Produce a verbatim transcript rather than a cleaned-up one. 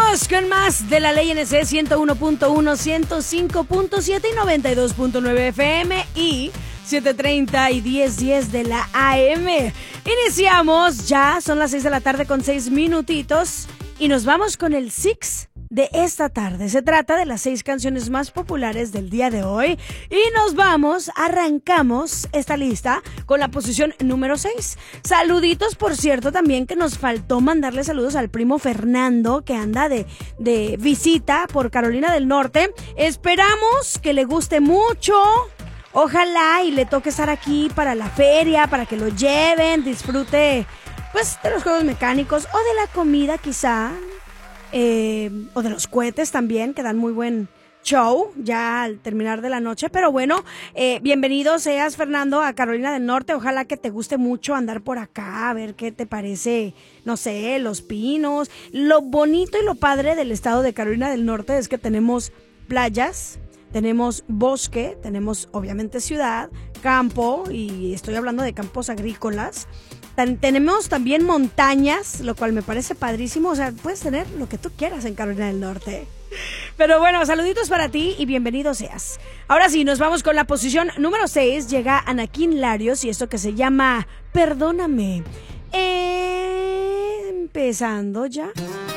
Seguimos con más de la ley N C ciento uno punto uno, ciento cinco punto siete y noventa y dos punto nueve F M y setecientos treinta y diez diez de la A M. Iniciamos, ya son las seis de la tarde con seis minutitos y nos vamos con el Six de esta tarde. Se trata de las seis canciones más populares del día de hoy y nos vamos, arrancamos esta lista con la posición número seis. Saluditos, por cierto, también que nos faltó mandarle saludos al primo Fernando que anda de, de visita por Carolina del Norte. Esperamos que le guste mucho. Ojalá y le toque estar aquí para la feria, para que lo lleven, disfrute pues de los juegos mecánicos o de la comida quizá. Eh, o de los cohetes también, que dan muy buen show ya al terminar de la noche. Pero bueno, eh, bienvenido seas, Fernando, a Carolina del Norte. Ojalá que te guste mucho andar por acá, a ver qué te parece, no sé, Los Pinos. Lo bonito y lo padre del estado de Carolina del Norte es que tenemos playas, tenemos bosque, tenemos obviamente ciudad, campo, y estoy hablando de campos agrícolas. Tenemos también montañas, lo cual me parece padrísimo. O sea, puedes tener lo que tú quieras en Carolina del Norte. Pero bueno, saluditos para ti y bienvenido seas. Ahora sí, nos vamos con la posición número seis. Llega Anakin Larios y esto que se llama Perdóname. Eh, empezando ya.